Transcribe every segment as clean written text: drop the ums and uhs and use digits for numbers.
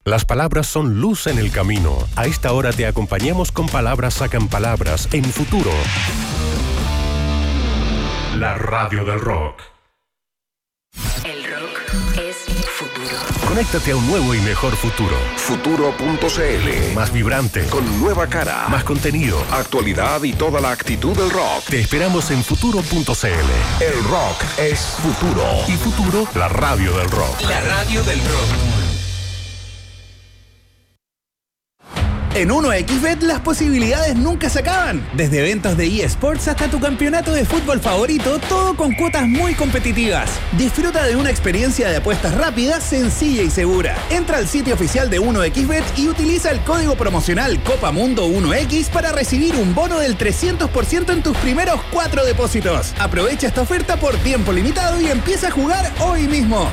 Las palabras son luz en el camino. A esta hora te acompañamos con Palabras Sacan Palabras en Futuro. La radio del rock. El rock es futuro. Conéctate a un nuevo y mejor futuro. Futuro.cl. Más vibrante, Con nueva cara, más contenido, actualidad y toda la actitud del rock. Te esperamos en Futuro.cl. El rock es futuro. Y Futuro, la radio del rock. La radio del rock. En 1xBet las posibilidades nunca se acaban. Desde eventos de eSports hasta tu campeonato de fútbol favorito, todo con cuotas muy competitivas. Disfruta de una experiencia de apuestas rápida, sencilla y segura. Entra al sitio oficial de 1xBet y utiliza el código promocional COPAMUNDO1X para recibir un bono del 300% en tus primeros 4 depósitos. Aprovecha esta oferta por tiempo limitado y empieza a jugar hoy mismo.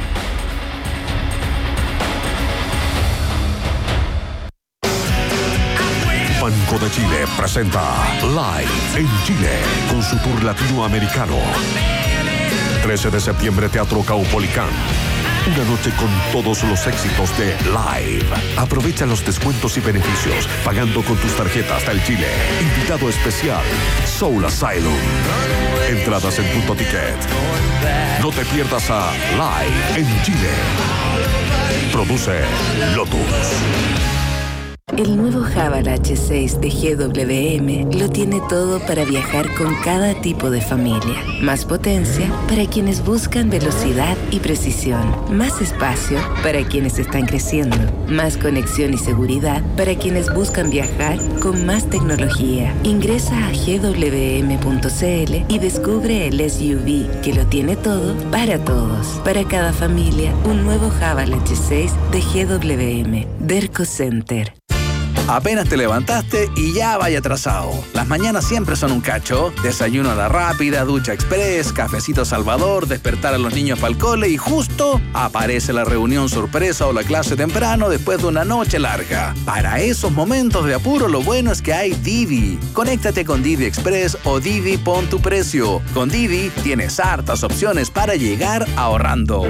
Banco de Chile presenta Live en Chile con su tour latinoamericano. 13 de septiembre, Teatro Caupolicán. Una noche con todos los éxitos de Live. Aprovecha los descuentos y beneficios pagando con tus tarjetas del Chile. Invitado especial, Soul Asylum. Entradas en Punto Ticket. No te pierdas a Live en Chile. Produce Lotus. El nuevo Haval H6 de GWM lo tiene todo para viajar con cada tipo de familia. Más potencia para quienes buscan velocidad y precisión. Más espacio para quienes están creciendo. Más conexión y seguridad para quienes buscan viajar con más tecnología. Ingresa a gwm.cl y descubre el SUV que lo tiene todo para todos. Para cada familia, un nuevo Haval H6 de GWM. Derco Center. Apenas te levantaste y ya vaya atrasado. Las mañanas siempre son un cacho. Desayuno a la rápida, ducha express, cafecito Salvador, despertar a los niños para el cole y justo aparece la reunión sorpresa o la clase temprano después de una noche larga. Para esos momentos de apuro, lo bueno es que hay Didi. Conéctate con Didi Express o Didi Pon tu Precio. Con Didi tienes hartas opciones para llegar ahorrando.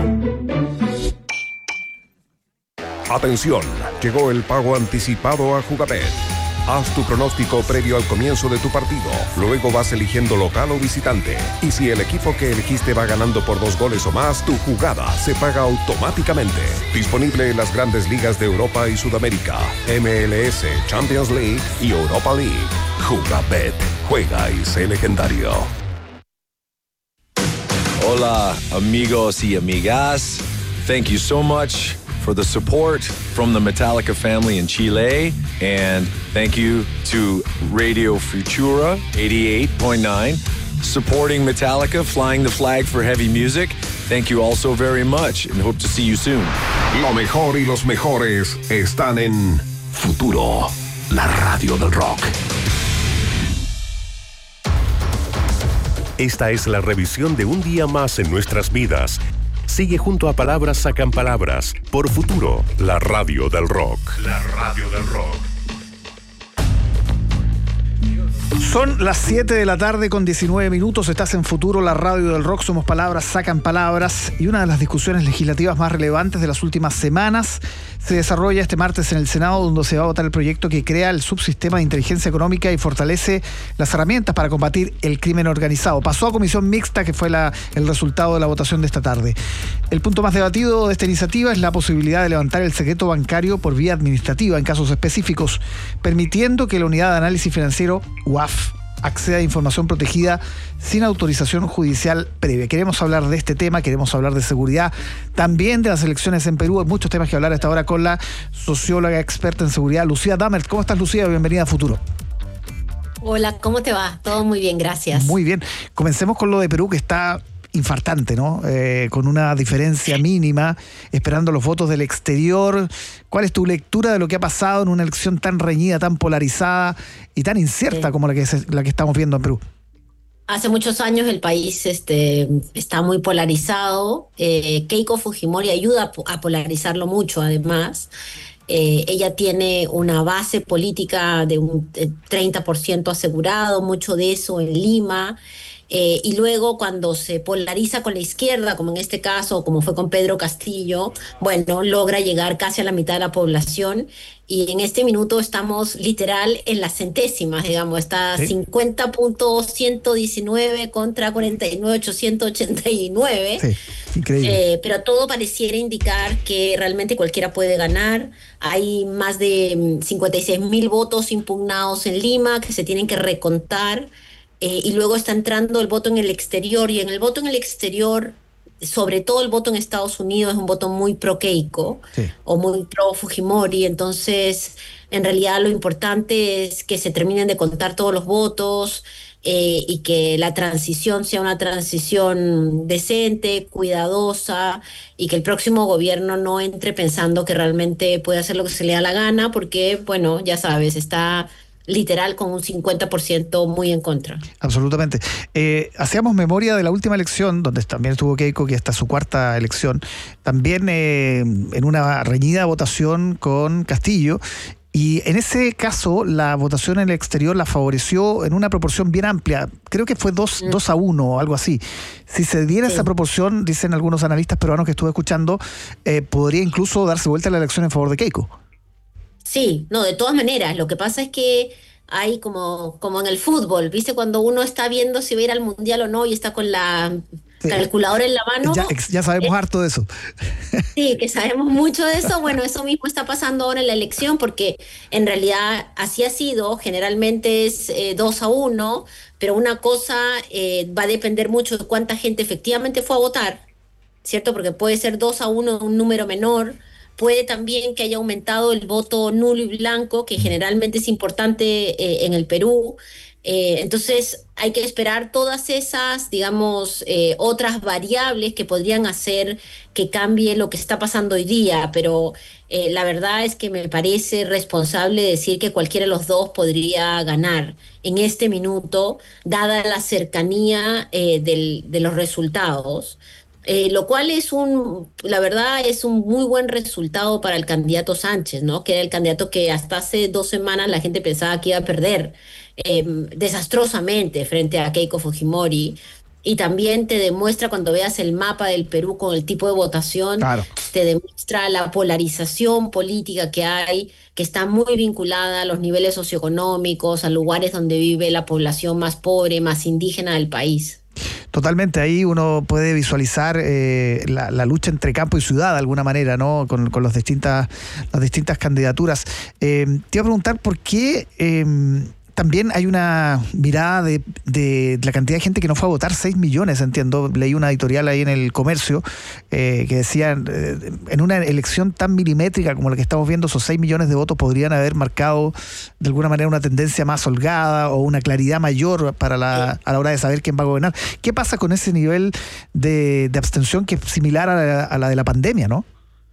Atención, llegó el pago anticipado a Jugabet. Haz tu pronóstico previo al comienzo de tu partido. Luego vas eligiendo local o visitante. Y si el equipo que elegiste va ganando por 2 goles o más, tu jugada se paga automáticamente. Disponible en las grandes ligas de Europa y Sudamérica, MLS, Champions League y Europa League. Jugabet. Juega y sé legendario. Hola, amigos y amigas. Thank you so much for the support from the Metallica family in Chile. And thank you to Radio Futura 88.9, supporting Metallica, flying the flag for heavy music. Thank you all so very much and hope to see you soon. Lo mejor y los mejores están en Futuro, la radio del rock. Esta es la revisión de un día más en nuestras vidas. Sigue junto a Palabras Sacan Palabras por Futuro, la radio del rock. La radio del rock. Son las 7 de la tarde con 19 minutos. Estás en Futuro, la radio del rock. Somos Palabras Sacan Palabras. Y una de las discusiones legislativas más relevantes de las últimas semanas se desarrolla este martes en el Senado, donde se va a votar el proyecto que crea el subsistema de inteligencia económica y fortalece las herramientas para combatir el crimen organizado. Pasó a comisión mixta, que fue el resultado de la votación de esta tarde. El punto más debatido de esta iniciativa es la posibilidad de levantar el secreto bancario por vía administrativa en casos específicos, permitiendo que la Unidad de Análisis Financiero, UAF, acceda a información protegida sin autorización judicial previa. Queremos hablar de este tema, queremos hablar de seguridad, también de las elecciones en Perú. Hay muchos temas que hablar a esta hora con la socióloga experta en seguridad, Lucía Dammert. ¿Cómo estás, Lucía? Bienvenida a Futuro. Hola, ¿cómo te va? Todo muy bien, gracias. Muy bien. Comencemos con lo de Perú, que está infartante, ¿no? Con una diferencia mínima, esperando los votos del exterior. ¿Cuál es tu lectura de lo que ha pasado en una elección tan reñida, tan polarizada y tan incierta como la que estamos viendo en Perú? Hace muchos años el país está muy polarizado. Keiko Fujimori ayuda a polarizarlo mucho, además. Ella tiene una base política de un 30% asegurado, mucho de eso en Lima. Y luego cuando se polariza con la izquierda, como en este caso, como fue con Pedro Castillo, bueno, logra llegar casi a la mitad de la población. Y en este minuto estamos literal en las centésimas, digamos, está Sí. 50.119 contra 49.889. Sí, increíble. Pero todo pareciera indicar que realmente cualquiera puede ganar. Hay más de 56.000 votos impugnados en Lima que se tienen que recontar. Y luego está entrando el voto en el exterior. Y en el voto en el exterior, sobre todo el voto en Estados Unidos, es un voto muy pro-Keiko Sí. o muy pro-Fujimori. Entonces, en realidad lo importante es que se terminen de contar todos los votos, y que la transición sea una transición decente, cuidadosa, y que el próximo gobierno no entre pensando que realmente puede hacer lo que se le da la gana, porque, bueno, ya sabes, está literal con un 50% muy en contra. Absolutamente. Hacíamos memoria de la última elección, donde también estuvo Keiko, que está su cuarta elección, también en una reñida votación con Castillo. Y en ese caso, la votación en el exterior la favoreció en una proporción bien amplia. Creo que fue 2-1 o algo así. Si se diera esa proporción, dicen algunos analistas peruanos que estuve escuchando, podría incluso darse vuelta la elección en favor de Keiko. Sí, no, de todas maneras, lo que pasa es que hay como en el fútbol, ¿viste? Cuando uno está viendo si va a ir al mundial o no y está con la calculadora en la mano. Ya sabemos harto de eso. Sí, que sabemos mucho de eso. Bueno, eso mismo está pasando ahora en la elección, porque en realidad así ha sido. Generalmente es 2-1, pero una cosa va a depender mucho de cuánta gente efectivamente fue a votar, ¿cierto? Porque puede ser 2-1 un número menor. Puede también que haya aumentado el voto nulo y blanco, que generalmente es importante en el Perú. Entonces hay que esperar todas esas, digamos, otras variables que podrían hacer que cambie lo que está pasando hoy día, pero la verdad es que me parece responsable decir que cualquiera de los dos podría ganar en este minuto, dada la cercanía de los resultados. Lo cual la verdad es un muy buen resultado para el candidato Sánchez, ¿no? Que era el candidato que hasta hace 2 semanas la gente pensaba que iba a perder desastrosamente frente a Keiko Fujimori. Y también te demuestra, cuando veas el mapa del Perú con el tipo de votación, Claro. te demuestra la polarización política que hay, que está muy vinculada a los niveles socioeconómicos, a lugares donde vive la población más pobre, más indígena del país. Totalmente, ahí uno puede visualizar la lucha entre campo y ciudad de alguna manera, ¿no? Con las distintas candidaturas. Te iba a preguntar por qué también hay una mirada de la cantidad de gente que no fue a votar, 6 millones, entiendo. Leí una editorial ahí en El Comercio que decía, en una elección tan milimétrica como la que estamos viendo, esos 6 millones de votos podrían haber marcado de alguna manera una tendencia más holgada o una claridad mayor a la hora de saber quién va a gobernar. ¿Qué pasa con ese nivel de abstención que es similar a la de la pandemia, no?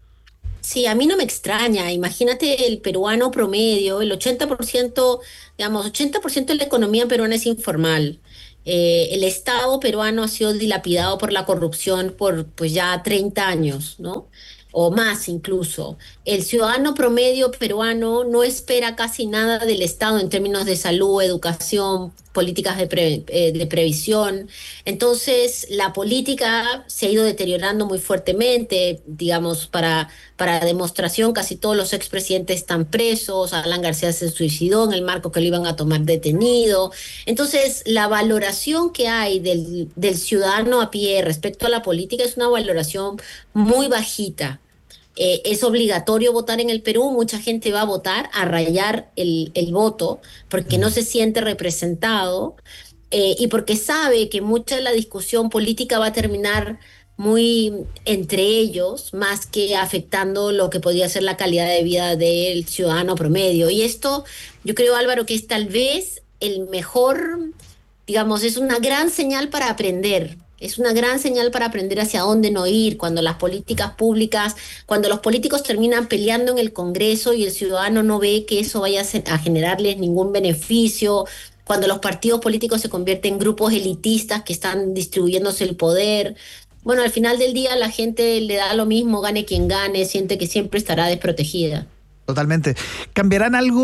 Sí, a mí no me extraña. Imagínate el peruano promedio, el 80%, digamos, 80% de la economía peruana es informal. El Estado peruano ha sido dilapidado por la corrupción por pues ya 30 años, ¿no? O más incluso. El ciudadano promedio peruano no espera casi nada del Estado en términos de salud, educación, políticas de previsión. Entonces, la política se ha ido deteriorando muy fuertemente, digamos, para demostración, casi todos los expresidentes están presos, Alan García se suicidó en el marco que lo iban a tomar detenido. Entonces, la valoración que hay del ciudadano a pie respecto a la política es una valoración muy bajita. Es obligatorio votar en el Perú, mucha gente va a votar, a rayar el voto, porque no se siente representado y porque sabe que mucha de la discusión política va a terminar muy entre ellos, más que afectando lo que podría ser la calidad de vida del ciudadano promedio. Y esto, yo creo, Álvaro, que es tal vez el mejor, digamos, es una gran señal para aprender. Es una gran señal para aprender hacia dónde no ir, cuando las políticas públicas, cuando los políticos terminan peleando en el Congreso y el ciudadano no ve que eso vaya a generarles ningún beneficio, cuando los partidos políticos se convierten en grupos elitistas que están distribuyéndose el poder. Bueno, al final del día la gente le da lo mismo, gane quien gane, siente que siempre estará desprotegida. Totalmente. ¿Cambiarán algo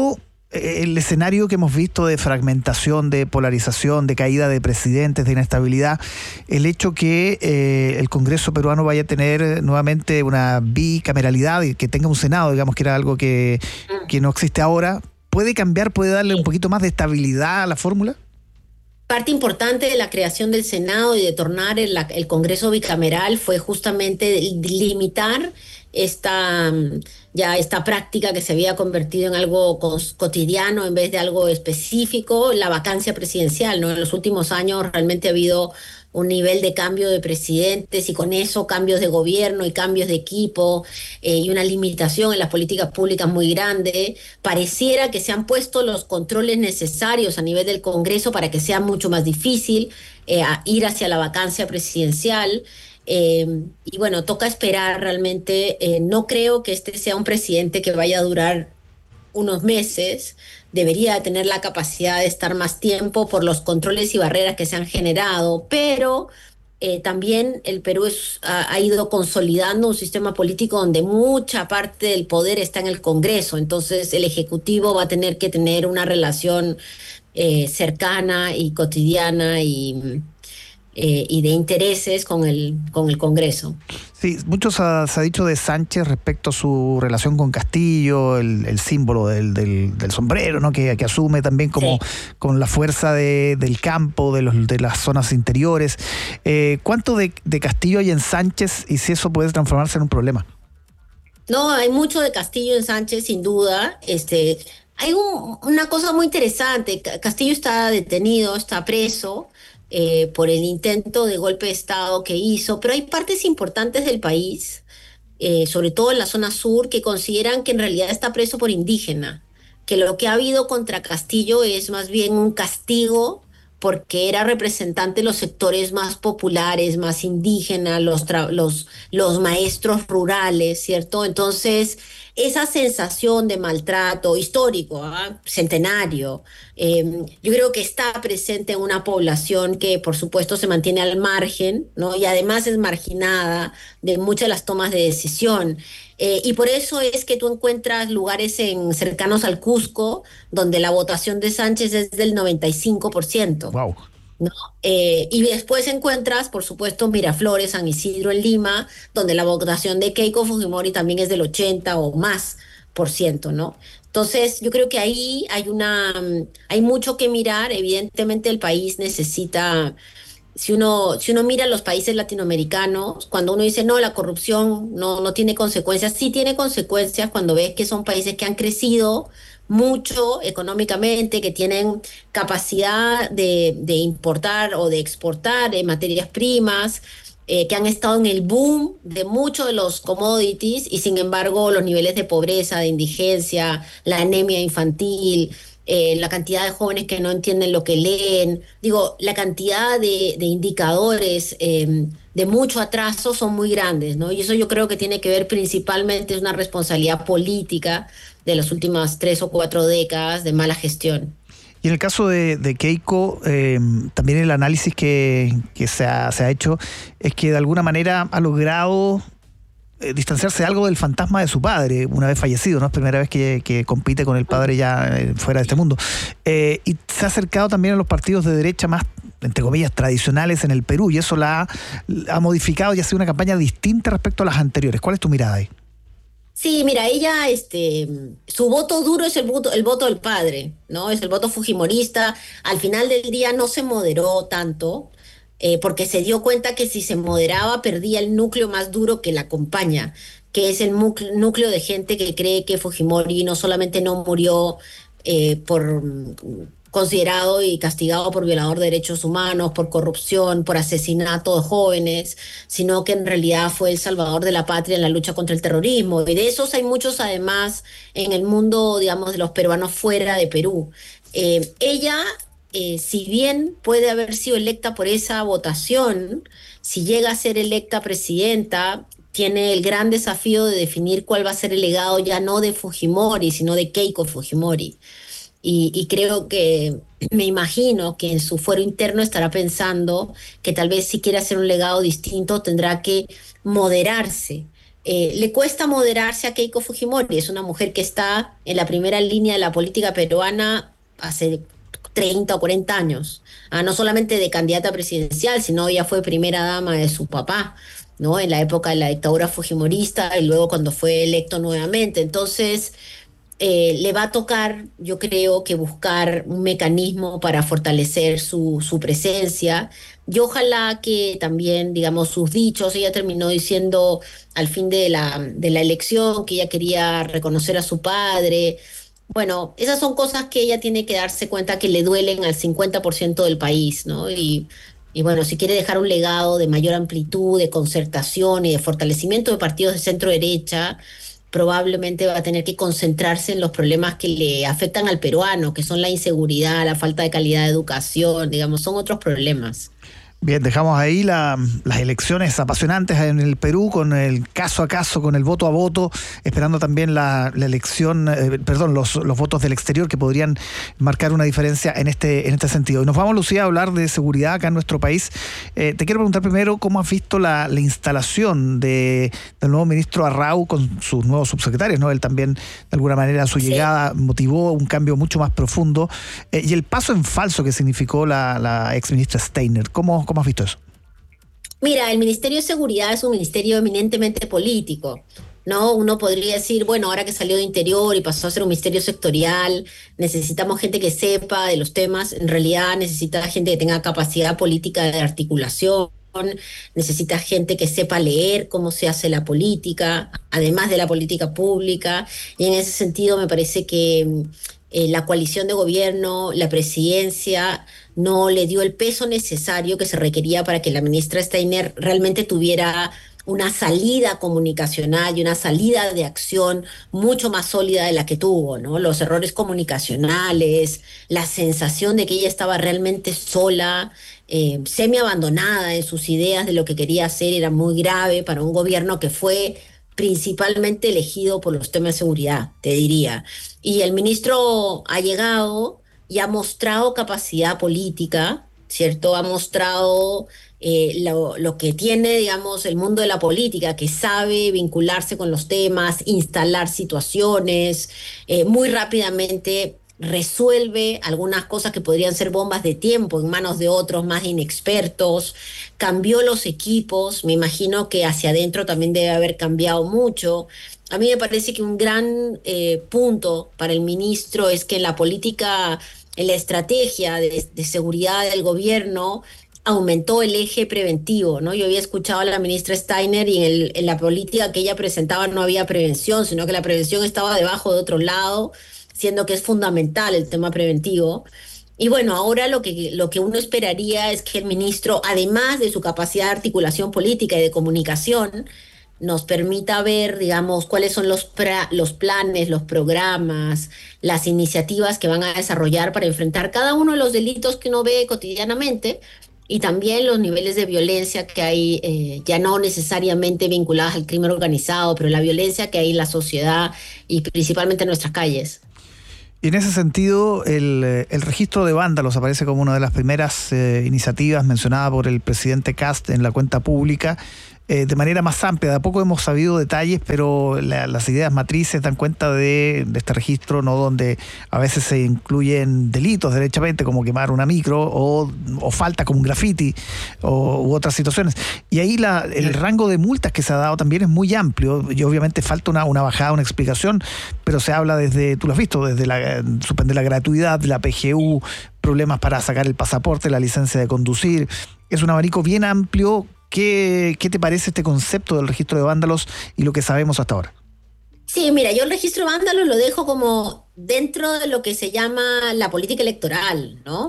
el escenario que hemos visto de fragmentación, de polarización, de caída de presidentes, de inestabilidad, el hecho que el Congreso peruano vaya a tener nuevamente una bicameralidad y que tenga un Senado, digamos que era algo que no existe ahora, ¿puede cambiar, puede darle un poquito más de estabilidad a la fórmula? Parte importante de la creación del Senado y de tornar el Congreso bicameral fue justamente limitar esta práctica que se había convertido en algo cotidiano en vez de algo específico, la vacancia presidencial, ¿no? En los últimos años realmente ha habido un nivel de cambio de presidentes y con eso cambios de gobierno y cambios de equipo y una limitación en las políticas públicas muy grande. Pareciera que se han puesto los controles necesarios a nivel del Congreso para que sea mucho más difícil ir hacia la vacancia presidencial. Y bueno, toca esperar realmente. No creo que este sea un presidente que vaya a durar unos meses. Debería tener la capacidad de estar más tiempo por los controles y barreras que se han generado, pero también el Perú ha ido consolidando un sistema político donde mucha parte del poder está en el Congreso, entonces el Ejecutivo va a tener que tener una relación cercana y cotidiana y de intereses con el Congreso. Sí, mucho se ha dicho de Sánchez respecto a su relación con Castillo, el símbolo del sombrero, ¿no? que asume también como con la fuerza del campo, de las zonas interiores. ¿Cuánto de Castillo hay en Sánchez y si eso puede transformarse en un problema? No, hay mucho de Castillo en Sánchez, sin duda. Hay una cosa muy interesante. Castillo está detenido, está preso por el intento de golpe de Estado que hizo, pero hay partes importantes del país, sobre todo en la zona sur, que consideran que en realidad está preso por indígena, que lo que ha habido contra Castillo es más bien un castigo porque era representante de los sectores más populares, más indígenas, los maestros rurales, ¿cierto? Entonces, esa sensación de maltrato histórico, centenario, yo creo que está presente en una población que, por supuesto, se mantiene al margen, ¿no? Y además es marginada de muchas de las tomas de decisión. Y por eso es que tú encuentras lugares cercanos al Cusco, donde la votación de Sánchez es del 95%. Wow. ¿No? Y después encuentras, por supuesto, Miraflores, San Isidro en Lima, donde la votación de Keiko Fujimori también es del 80 o más %, ¿no? Entonces, yo creo que ahí hay mucho que mirar. Evidentemente, el país necesita. Si uno mira los países latinoamericanos, cuando uno dice no, la corrupción no tiene consecuencias, sí tiene consecuencias cuando ves que son países que han crecido mucho económicamente, que tienen capacidad de importar o de exportar materias primas, que han estado en el boom de muchos de los commodities y sin embargo los niveles de pobreza, de indigencia, la anemia infantil, la cantidad de jóvenes que no entienden lo que leen, la cantidad de indicadores de mucho atraso son muy grandes, ¿no? Y eso yo creo que tiene que ver principalmente, es una responsabilidad política de las últimas 3 o 4 décadas de mala gestión. Y en el caso de Keiko, también el análisis que se ha hecho es que de alguna manera ha logrado distanciarse algo del fantasma de su padre, una vez fallecido, ¿no? Es primera vez que compite con el padre ya fuera de este mundo. Y se ha acercado también a los partidos de derecha más, entre comillas, tradicionales en el Perú, y eso la ha modificado y ha sido una campaña distinta respecto a las anteriores. ¿Cuál es tu mirada ahí? Sí, mira, ella, su voto duro es el voto del padre, ¿no? Es el voto fujimorista. Al final del día no se moderó tanto, porque se dio cuenta que si se moderaba perdía el núcleo más duro que la acompaña, que es el núcleo de gente que cree que Fujimori no solamente no murió por considerado y castigado por violador de derechos humanos, por corrupción, por asesinato de jóvenes, sino que en realidad fue el salvador de la patria en la lucha contra el terrorismo. Y de esos hay muchos además en el mundo, digamos, de los peruanos fuera de Perú. Ella, si bien puede haber sido electa por esa votación, si llega a ser electa presidenta, tiene el gran desafío de definir cuál va a ser el legado ya no de Fujimori, sino de Keiko Fujimori. Y creo que, me imagino que en su fuero interno estará pensando que tal vez si quiere hacer un legado distinto tendrá que moderarse Le cuesta moderarse a Keiko Fujimori. Es una mujer que está en la primera línea de la política peruana hace 30 o 40 años. No solamente de candidata presidencial, sino ella fue primera dama de su papá, ¿no? En la época de la dictadura fujimorista y luego cuando fue electo nuevamente. Entonces, le va a tocar, yo creo, que buscar un mecanismo para fortalecer su presencia, y ojalá que también, digamos, sus dichos. Ella terminó diciendo al fin de la elección que ella quería reconocer a su padre. Bueno, esas son cosas que ella tiene que darse cuenta que le duelen al 50% del país, ¿no? Y bueno, si quiere dejar un legado de mayor amplitud, de concertación y de fortalecimiento de partidos de centro derecha, probablemente va a tener que concentrarse en los problemas que le afectan al peruano, que son la inseguridad, la falta de calidad de educación, digamos, son otros problemas. Bien, dejamos ahí las elecciones apasionantes en el Perú, con el caso a caso, con el voto a voto, esperando también la elección, los votos del exterior que podrían marcar una diferencia en este sentido. Y nos vamos, Lucía, a hablar de seguridad acá en nuestro país. Te quiero preguntar primero cómo has visto la instalación del nuevo ministro Arrau con sus nuevos subsecretarios, ¿no? Él también, de alguna manera, su llegada motivó un cambio mucho más profundo, y el paso en falso que significó la exministra Steiner. ¿Cómo has visto eso? Mira, el Ministerio de Seguridad es un ministerio eminentemente político, ¿no? Uno podría decir, bueno, ahora que salió de Interior y pasó a ser un ministerio sectorial, necesitamos gente que sepa de los temas. En realidad necesita gente que tenga capacidad política de articulación, necesita gente que sepa leer cómo se hace la política, además de la política pública. Y en ese sentido me parece que la coalición de gobierno, la presidencia, no le dio el peso necesario que se requería para que la ministra Steiner realmente tuviera una salida comunicacional y una salida de acción mucho más sólida de la que tuvo, ¿no? Los errores comunicacionales, la sensación de que ella estaba realmente sola, semi abandonada en sus ideas de lo que quería hacer, era muy grave para un gobierno que fue principalmente elegido por los temas de seguridad, te diría. Y el ministro ha llegado y ha mostrado capacidad política, ¿cierto? Ha mostrado lo que tiene, digamos, el mundo de la política, que sabe vincularse con los temas, instalar situaciones, muy rápidamente resuelve algunas cosas que podrían ser bombas de tiempo en manos de otros más inexpertos, cambió los equipos, me imagino que hacia adentro también debe haber cambiado mucho. A mí me parece que un gran punto para el ministro es que en la política, en la estrategia de seguridad del gobierno, aumentó el eje preventivo, ¿no? Yo había escuchado a la ministra Steiner y en la política que ella presentaba no había prevención, sino que la prevención estaba debajo de otro lado, siendo que es fundamental el tema preventivo. Y bueno, ahora lo que uno esperaría es que el ministro, además de su capacidad de articulación política y de comunicación, nos permita ver, digamos, cuáles son los planes, los programas, las iniciativas que van a desarrollar para enfrentar cada uno de los delitos que uno ve cotidianamente, y también los niveles de violencia que hay, ya no necesariamente vinculadas al crimen organizado, pero la violencia que hay en la sociedad y principalmente en nuestras calles. Y en ese sentido, el registro de vándalos aparece como una de las primeras iniciativas mencionada por el presidente Kast en la cuenta pública, de manera más amplia. De a poco hemos sabido detalles, pero las ideas matrices dan cuenta de este registro, ¿no? Donde a veces se incluyen delitos derechamente, como quemar una micro o falta como un graffiti u otras situaciones. Y ahí el rango de multas que se ha dado también es muy amplio, y obviamente falta una bajada, una explicación, pero se habla desde, tú lo has visto, desde suspender la gratuidad, la PGU, problemas para sacar el pasaporte, la licencia de conducir. Es un abanico bien amplio. ¿Qué te parece este concepto del registro de vándalos y lo que sabemos hasta ahora? Sí, mira, yo el registro de vándalos lo dejo como dentro de lo que se llama la política electoral, ¿no?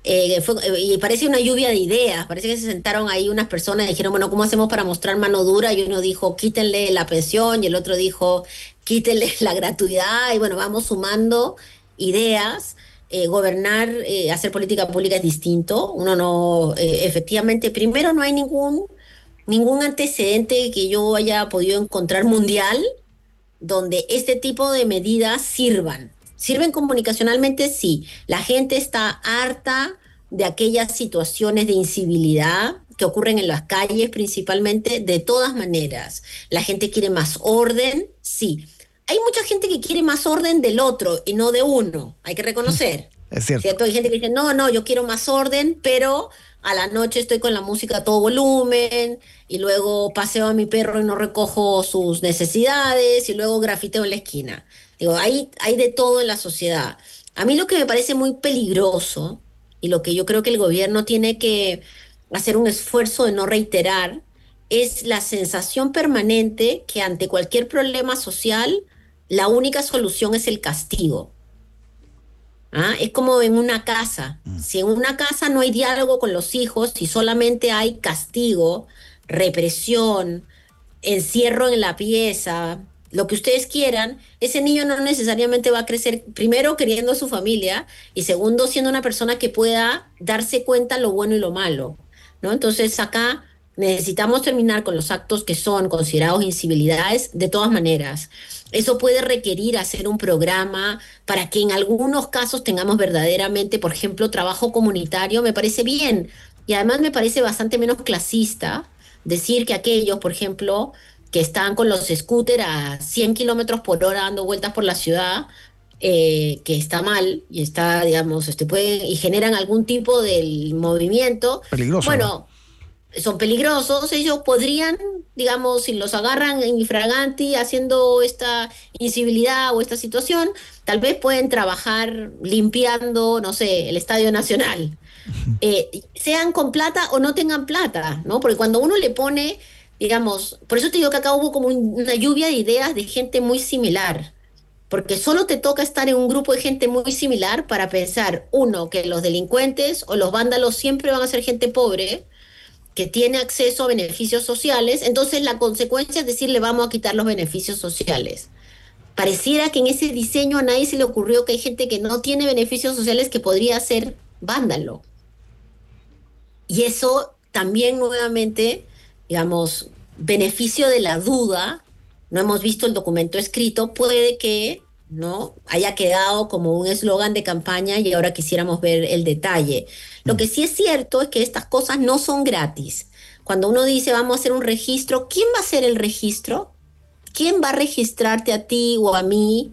Y parece una lluvia de ideas, parece que se sentaron ahí unas personas y dijeron, bueno, ¿cómo hacemos para mostrar mano dura? Y uno dijo, quítenle la pensión, y el otro dijo, quítenle la gratuidad, y bueno, vamos sumando ideas. Gobernar, hacer política pública es distinto. Uno no, efectivamente, primero no hay ningún antecedente que yo haya podido encontrar mundial donde este tipo de medidas sirvan. ¿Sirven comunicacionalmente? Sí. La gente está harta de aquellas situaciones de incivilidad que ocurren en las calles principalmente, de todas maneras. La gente quiere más orden, sí. Hay mucha gente que quiere más orden del otro y no de uno, hay que reconocer. Es cierto. Hay gente que dice, no, yo quiero más orden, pero a la noche estoy con la música a todo volumen y luego paseo a mi perro y no recojo sus necesidades y luego grafiteo en la esquina. Digo, hay de todo en la sociedad. A mí lo que me parece muy peligroso y lo que yo creo que el gobierno tiene que hacer un esfuerzo de no reiterar es la sensación permanente que ante cualquier problema social la única solución es el castigo. Es como en una casa. Si en una casa no hay diálogo con los hijos, si solamente hay castigo, represión, encierro en la pieza, lo que ustedes quieran, ese niño no necesariamente va a crecer, primero, queriendo a su familia, y segundo, siendo una persona que pueda darse cuenta lo bueno y lo malo, ¿no? Entonces acá necesitamos terminar con los actos que son considerados incivilidades de todas maneras. Eso puede requerir hacer un programa para que en algunos casos tengamos verdaderamente, por ejemplo, trabajo comunitario, me parece bien. Y además me parece bastante menos clasista decir que aquellos, por ejemplo, que están con los scooters a 100 kilómetros por hora dando vueltas por la ciudad, que está mal y está, digamos, y generan algún tipo de movimiento. Peligroso. Bueno, ¿no? Son peligrosos, ellos podrían, digamos, si los agarran en infraganti haciendo esta incivilidad o esta situación, tal vez pueden trabajar limpiando, no sé, el Estadio Nacional. Sean con plata o no tengan plata, ¿no? Porque cuando uno le pone, digamos, por eso te digo que acá hubo como una lluvia de ideas de gente muy similar. Porque solo te toca estar en un grupo de gente muy similar para pensar, uno, que los delincuentes o los vándalos siempre van a ser gente pobre, que tiene acceso a beneficios sociales, entonces la consecuencia es decirle vamos a quitar los beneficios sociales. Pareciera que en ese diseño a nadie se le ocurrió que hay gente que no tiene beneficios sociales que podría ser vándalo. Y eso también nuevamente, digamos, beneficio de la duda, no hemos visto el documento escrito, puede que no haya quedado como un eslogan de campaña y ahora quisiéramos ver el detalle. Lo que sí es cierto es que estas cosas no son gratis. Cuando uno dice vamos a hacer un registro, ¿quién va a hacer el registro? ¿Quién va a registrarte a ti o a mí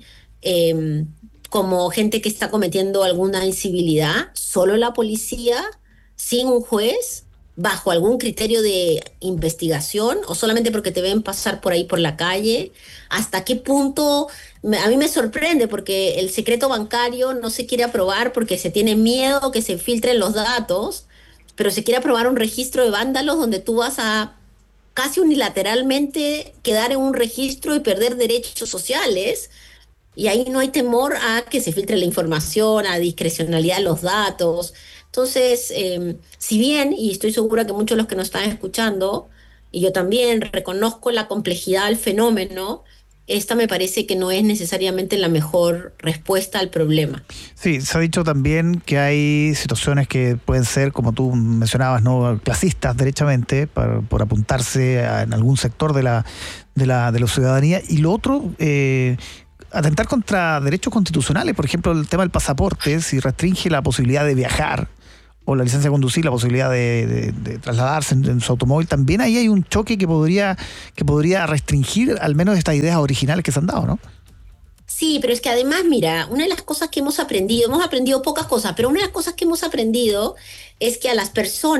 como gente que está cometiendo alguna incivilidad? ¿Solo la policía? ¿Sin un juez? ¿Bajo algún criterio de investigación? ¿O solamente porque te ven pasar por ahí por la calle? ¿Hasta qué punto? A mí me sorprende porque el secreto bancario no se quiere aprobar porque se tiene miedo que se filtren los datos, pero se quiere aprobar un registro de vándalos donde tú vas a casi unilateralmente quedar en un registro y perder derechos sociales. Y ahí no hay temor a que se filtre la información, a discrecionalidad de los datos. Entonces, si bien, y estoy segura que muchos de los que nos están escuchando, y yo también reconozco la complejidad del fenómeno, esta me parece que no es necesariamente la mejor respuesta al problema. Sí, se ha dicho también que hay situaciones que pueden ser, como tú mencionabas, no clasistas derechamente, por apuntarse en algún sector de la ciudadanía. Y lo otro, atentar contra derechos constitucionales, por ejemplo, el tema del pasaporte, si restringe la posibilidad de viajar o la licencia de conducir, la posibilidad de trasladarse en su automóvil, también ahí hay un choque que podría restringir al menos estas ideas originales que se han dado, ¿no? Sí, pero es que además, mira, una de las cosas que hemos aprendido pocas cosas, pero una de las cosas que hemos aprendido es que a las personas